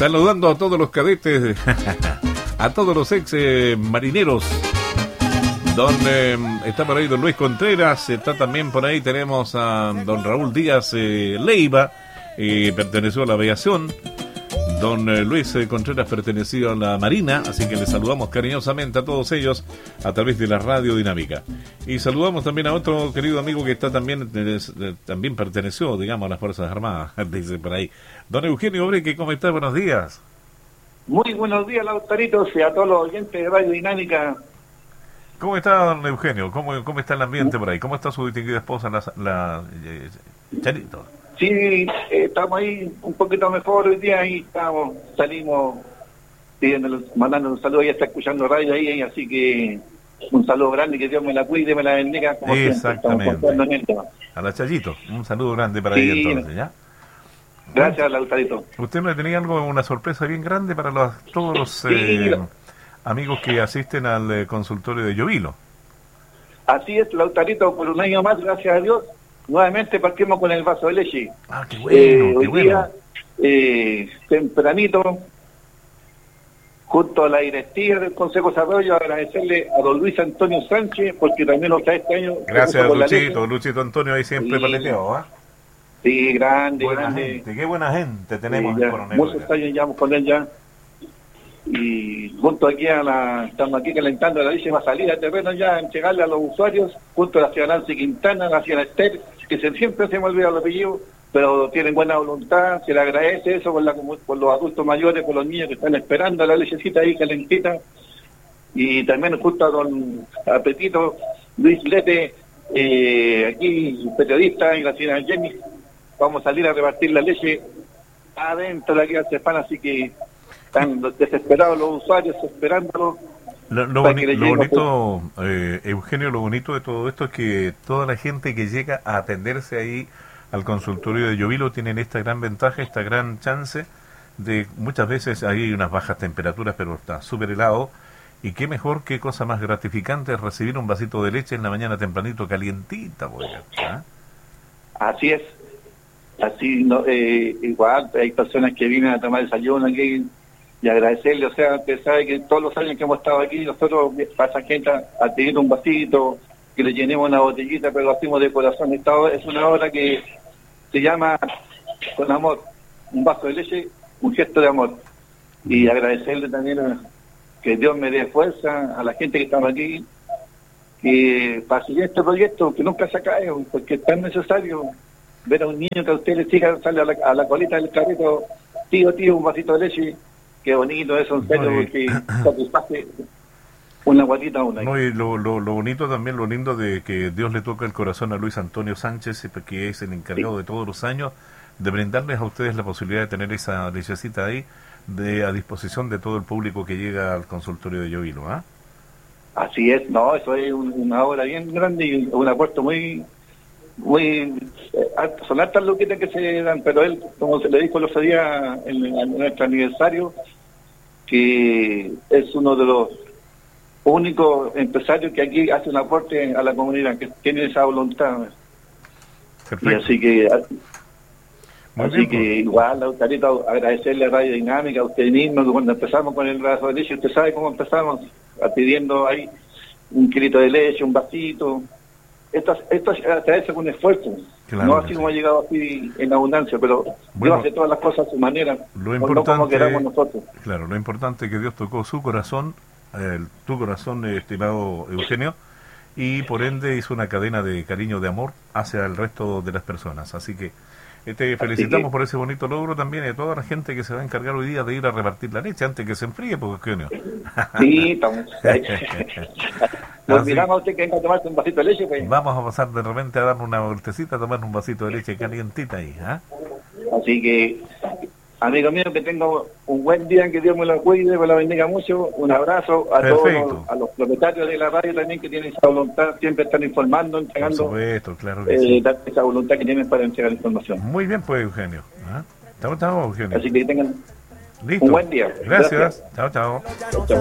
Saludando a todos los cadetes, a todos los ex marineros. Está por ahí don Luis Contreras, está también por ahí, tenemos a don Raúl Díaz Leiva, perteneció a la aviación. Don Luis Contreras perteneció a la Marina, así que les saludamos cariñosamente a todos ellos a través de la Radio Dinámica. Y saludamos también a otro querido amigo que está también perteneció, digamos, a las Fuerzas Armadas, dice por ahí. Don Eugenio Obreque, ¿cómo está? Buenos días. Muy buenos días, Lautarito, y a todos los oyentes de Radio Dinámica. ¿Cómo está, don Eugenio? ¿Cómo está el ambiente por ahí? ¿Cómo está su distinguida esposa, Charito? Sí, estamos ahí un poquito mejor hoy día, ahí salimos mandando un saludo, ella está escuchando radio ahí, así que un saludo grande, que Dios me la cuide, me la bendiga, como exactamente. Siempre. A la Chayito, un saludo grande para ella entonces, ¿ya? Gracias, Lautarito. ¿Usted me tenía una sorpresa bien grande para todos los amigos que asisten al consultorio de Llovilo? Así es, Lautarito, por un año más, gracias a Dios. Nuevamente partimos con el vaso de leche. Ah, qué bueno, hoy día, tempranito, junto a la directiva del Consejo de Desarrollo, agradecerle a don Luis Antonio Sánchez, porque también nos trae este año. Gracias, Luchito Antonio, ahí siempre paleteó, ¿ah? Sí, grande. Gente, qué buena gente tenemos en el Coronel. Muchos años llevamos con él ya. Y junto aquí estamos aquí calentando la leche, va a salir al terreno ya, a entregarle a los usuarios, junto a la señora Nancy Quintana, la señora Esther, que siempre se me olvida el apellido, pero tienen buena voluntad, se le agradece eso por los adultos mayores, por los niños que están esperando la lechecita ahí calentita. Y también junto a don Apetito, Luis Lete, aquí periodista, y la señora Jenny, vamos a salir a repartir la leche adentro de aquí al Cefán, así que están desesperados los usuarios esperándolo. Lo bonito, Eugenio, lo bonito de todo esto es que toda la gente que llega a atenderse ahí al consultorio de Llovilo tienen esta gran ventaja, esta gran chance de, muchas veces hay unas bajas temperaturas, pero está súper helado, y qué mejor, qué cosa más gratificante es recibir un vasito de leche en la mañana tempranito, calientita, ¿eh? Así es, así igual hay personas que vienen a tomar desayuno aquí, y agradecerle, o sea, usted sabe que todos los años que hemos estado aquí, nosotros pasa gente a pedir un vasito, que le llenemos una botellita, pero lo hacemos de corazón. Esta es una obra que se llama Con Amor, un vaso de leche, un gesto de amor. Y agradecerle también que Dios me dé fuerza a la gente que estamos aquí, que para seguir este proyecto, que nunca se acabe, porque es tan necesario ver a un niño que a usted le siga, sale a la colita del carrito, tío, un vasito de leche. Qué bonito eso, en serio, porque satisface una guatita a una. No, y lo bonito también, lo lindo de que Dios le toca el corazón a Luis Antonio Sánchez, que es el encargado de todos los años, de brindarles a ustedes la posibilidad de tener esa lechecita ahí a disposición de todo el público que llega al consultorio de Llovilo, ¿ah? Así es, no, eso es una obra bien grande y un apuesto muy son altas luquitas que se dan, pero él, como se le dijo el otro día en nuestro aniversario, que es uno de los únicos empresarios que aquí hace un aporte a la comunidad, que tiene esa voluntad. Perfecto. Y así que igual, Lautarito, agradecerle a Radio Dinámica, a usted mismo, que cuando empezamos con el vaso de leche, usted sabe cómo empezamos, pidiendo ahí un kilito de leche, un vasito. Esto se hace con esfuerzo, claro, no así como ha llegado así en abundancia, pero Dios hace todas las cosas a su manera, lo importante, no como queramos nosotros. Claro, lo importante es que Dios tocó su corazón, tu corazón, estimado Eugenio, y por ende hizo una cadena de cariño, de amor hacia el resto de las personas, así que te felicitamos por ese bonito logro también, y a toda la gente que se va a encargar hoy día de ir a repartir la leche antes que se enfríe, porque Eugenio. Sí, estamos. Nos miramos a usted que venga a tomarse un vasito de leche. Pues. Vamos a pasar de repente a darnos una vueltecita, a tomar un vasito de leche calientita ahí. Así que, amigo mío, que tenga un buen día, que Dios me lo cuide, me lo bendiga mucho. Un abrazo a todos, a los propietarios de la radio también, que tienen esa voluntad, siempre están informando, entregando. Por supuesto, claro que sí. Esa voluntad que tienen para entregar información. Muy bien, pues, Eugenio. Chao, Eugenio. Así que tengan listo. Un buen día. Gracias. Chao. Chao.